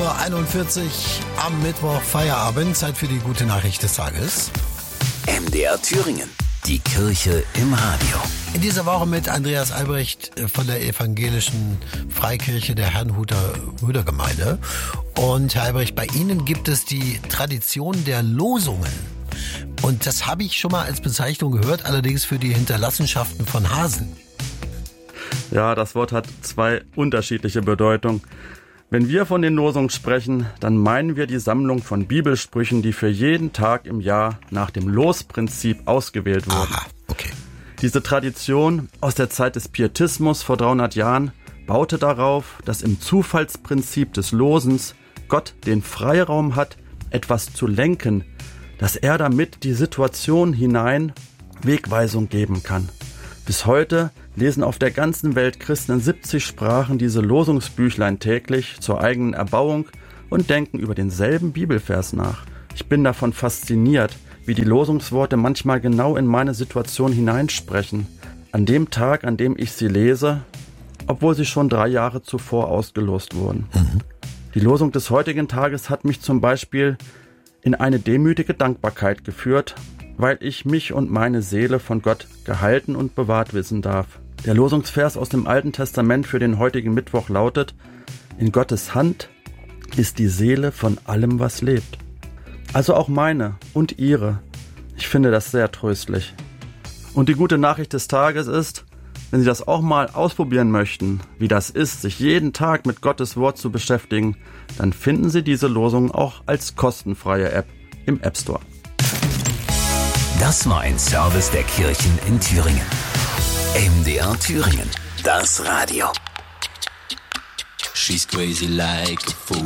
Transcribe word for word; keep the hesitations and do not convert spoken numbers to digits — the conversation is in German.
Uhr einundvierzig am Mittwoch, Feierabend, Zeit für die gute Nachricht des Tages. M D R Thüringen, die Kirche im Radio. In dieser Woche mit Andreas Albrecht von der evangelischen Freikirche der Herrnhuter Brüdergemeinde. Und Herr Albrecht, bei Ihnen gibt es die Tradition der Losungen. Und das habe ich schon mal als Bezeichnung gehört, allerdings für die Hinterlassenschaften von Hasen. Ja, das Wort hat zwei unterschiedliche Bedeutungen. Wenn wir von den Losungen sprechen, dann meinen wir die Sammlung von Bibelsprüchen, die für jeden Tag im Jahr nach dem Losprinzip ausgewählt wurden. Aha, okay. Diese Tradition aus der Zeit des Pietismus vor dreihundert Jahren baute darauf, dass im Zufallsprinzip des Losens Gott den Freiraum hat, etwas zu lenken, dass er damit die Situation hinein Wegweisung geben kann. Bis heute lesen auf der ganzen Welt Christen in siebzig Sprachen diese Losungsbüchlein täglich zur eigenen Erbauung und denken über denselben Bibelvers nach. Ich bin davon fasziniert, wie die Losungsworte manchmal genau in meine Situation hineinsprechen, an dem Tag, an dem ich sie lese, obwohl sie schon drei Jahre zuvor ausgelost wurden. Mhm. Die Losung des heutigen Tages hat mich zum Beispiel in eine demütige Dankbarkeit geführt, weil ich mich und meine Seele von Gott gehalten und bewahrt wissen darf. Der Losungsvers aus dem Alten Testament für den heutigen Mittwoch lautet: In Gottes Hand ist die Seele von allem, was lebt. Also auch meine und ihre. Ich finde das sehr tröstlich. Und die gute Nachricht des Tages ist, wenn Sie das auch mal ausprobieren möchten, wie das ist, sich jeden Tag mit Gottes Wort zu beschäftigen, dann finden Sie diese Losung auch als kostenfreie App im App Store. Das war ein Service der Kirchen in Thüringen. M D R Thüringen, das Radio. She's crazy like a fool.